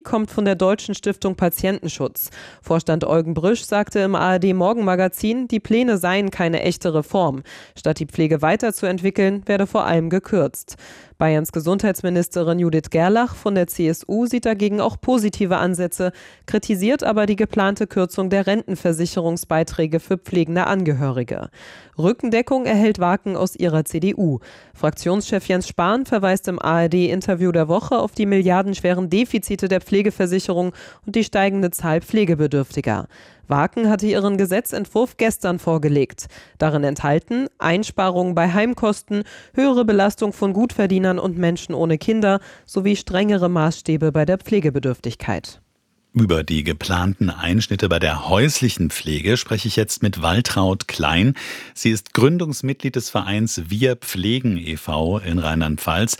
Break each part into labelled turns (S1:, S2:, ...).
S1: kommt von der Deutschen Stiftung Patientenschutz. Vorstand Eugen Brüsch sagte im ARD-Morgenmagazin, die Pläne seien keine echte Reform. Statt die Pflege weiterzuentwickeln, werde vor allem gekürzt. Bayerns Gesundheitsministerin Judith Gerlach von der CSU sieht dagegen auch positive Ansätze, kritisiert aber die geplante Kürzung der Rentenversicherungsbeiträge für pflegende Angehörige. Rückendeckung erhält Waken aus ihrer CDU. Fraktionschef Jens Spahn verweist im ARD-Interview der Woche auf die milliardenschweren Defizite der Pflegeversicherung und die steigende Zahl Pflegebedürftiger. Waken hatte ihren Gesetzentwurf gestern vorgelegt. Darin enthalten Einsparungen bei Heimkosten, höhere Belastung von Gutverdienern und Menschen ohne Kinder sowie strengere Maßstäbe bei der Pflegebedürftigkeit.
S2: Über die geplanten Einschnitte bei der häuslichen Pflege spreche ich jetzt mit Waltraud Klein. Sie ist Gründungsmitglied des Vereins Wir Pflegen e.V. in Rheinland-Pfalz,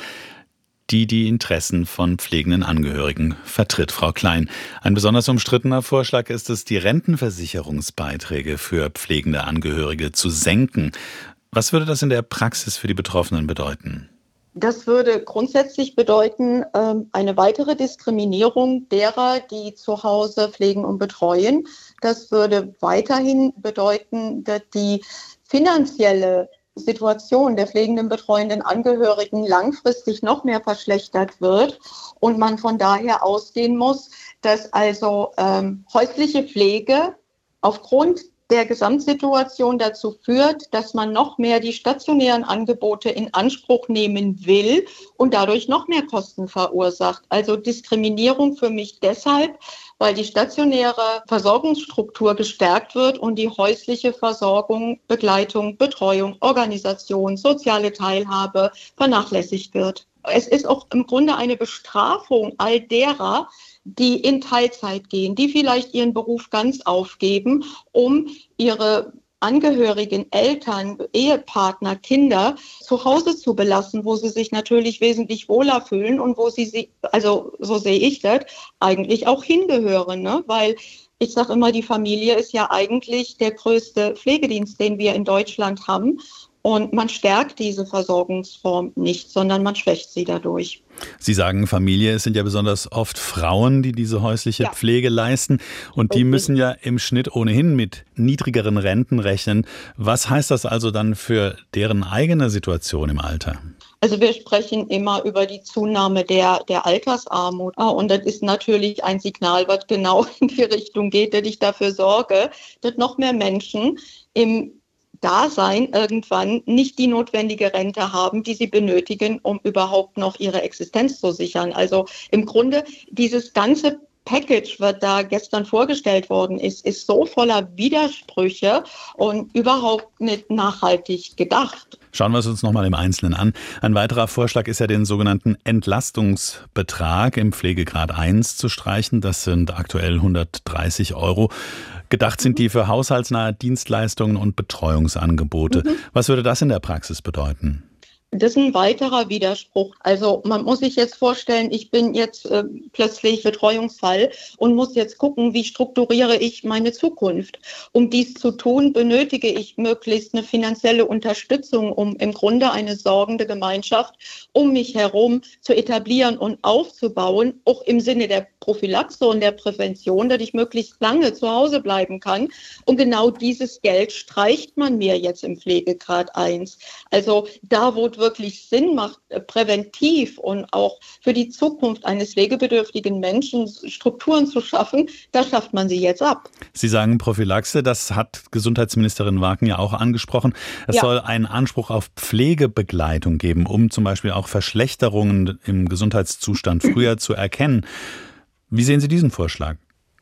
S2: die Interessen von pflegenden Angehörigen vertritt. Frau Klein, ein besonders umstrittener Vorschlag ist es, die Rentenversicherungsbeiträge für pflegende Angehörige zu senken. Was würde das in der Praxis für die Betroffenen bedeuten?
S3: Das würde grundsätzlich bedeuten, eine weitere Diskriminierung derer, die zu Hause pflegen und betreuen. Das würde weiterhin bedeuten, dass die finanzielle Situation der pflegenden, betreuenden Angehörigen langfristig noch mehr verschlechtert wird und man von daher ausgehen muss, dass also häusliche Pflege aufgrund der Gesamtsituation dazu führt, dass man noch mehr die stationären Angebote in Anspruch nehmen will und dadurch noch mehr Kosten verursacht. Also Diskriminierung für mich deshalb, weil die stationäre Versorgungsstruktur gestärkt wird und die häusliche Versorgung, Begleitung, Betreuung, Organisation, soziale Teilhabe vernachlässigt wird. Es ist auch im Grunde eine Bestrafung all derer, die in Teilzeit gehen, die vielleicht ihren Beruf ganz aufgeben, um ihre Angehörigen, Eltern, Ehepartner, Kinder zu Hause zu belassen, wo sie sich natürlich wesentlich wohler fühlen und wo sie, also so sehe ich das, eigentlich auch hingehören, ne? Weil ich sage immer, die Familie ist ja eigentlich der größte Pflegedienst, den wir in Deutschland haben. Und man stärkt diese Versorgungsform nicht, sondern man schwächt sie dadurch.
S2: Sie sagen Familie, es sind ja besonders oft Frauen, die diese häusliche Pflege leisten. Und die müssen ja im Schnitt ohnehin mit niedrigeren Renten rechnen. Was heißt das also dann für deren eigene Situation im Alter?
S3: Also wir sprechen immer über die Zunahme der Altersarmut. Und das ist natürlich ein Signal, was genau in die Richtung geht, dass ich dafür sorge, dass noch mehr Menschen im Dasein irgendwann nicht die notwendige Rente haben, die sie benötigen, um überhaupt noch ihre Existenz zu sichern. Also im Grunde dieses ganze Package, was da gestern vorgestellt worden ist so voller Widersprüche und überhaupt nicht nachhaltig gedacht.
S2: Schauen wir es uns nochmal im Einzelnen an. Ein weiterer Vorschlag ist ja, den sogenannten Entlastungsbetrag im Pflegegrad 1 zu streichen. Das sind aktuell 130 €. Gedacht sind die für haushaltsnahe Dienstleistungen und Betreuungsangebote. Was würde das in der Praxis bedeuten?
S3: Das ist ein weiterer Widerspruch. Also man muss sich jetzt vorstellen, ich bin jetzt plötzlich Betreuungsfall und muss jetzt gucken, wie strukturiere ich meine Zukunft. Um dies zu tun, benötige ich möglichst eine finanzielle Unterstützung, um im Grunde eine sorgende Gemeinschaft um mich herum zu etablieren und aufzubauen, auch im Sinne der Prophylaxe und der Prävention, dass ich möglichst lange zu Hause bleiben kann. Und genau dieses Geld streicht man mir jetzt im Pflegegrad 1. Also da, wo wirklich Sinn macht, präventiv und auch für die Zukunft eines pflegebedürftigen Menschen Strukturen zu schaffen, da schafft man sie jetzt ab.
S2: Sie sagen Prophylaxe, das hat Gesundheitsministerin Waken ja auch angesprochen. Es soll einen Anspruch auf Pflegebegleitung geben, um zum Beispiel auch Verschlechterungen im Gesundheitszustand früher zu erkennen. Wie sehen Sie diesen Vorschlag?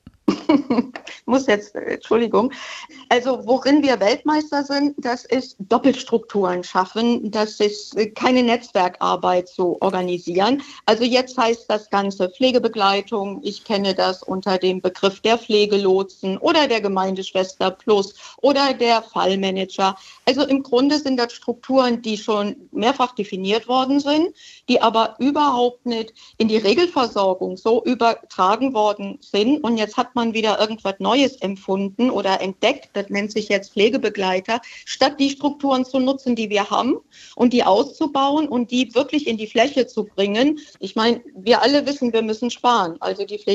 S3: Entschuldigung. Also worin wir Weltmeister sind, das ist Doppelstrukturen schaffen, das ist keine Netzwerkarbeit zu organisieren. Also jetzt heißt das Ganze Pflegebegleitung. Ich kenne das unter dem Begriff der Pflegelotsen oder der Gemeindeschwester Plus oder der Fallmanager. Also im Grunde sind das Strukturen, die schon mehrfach definiert worden sind, die aber überhaupt nicht in die Regelversorgung so übertragen worden sind. Und jetzt hat man wieder irgendwas Neues empfunden oder entdeckt, das nennt sich jetzt Pflegebegleiter, statt die Strukturen zu nutzen, die wir haben und die auszubauen und die wirklich in die Fläche zu bringen. Ich meine, wir alle wissen, wir müssen sparen. Also die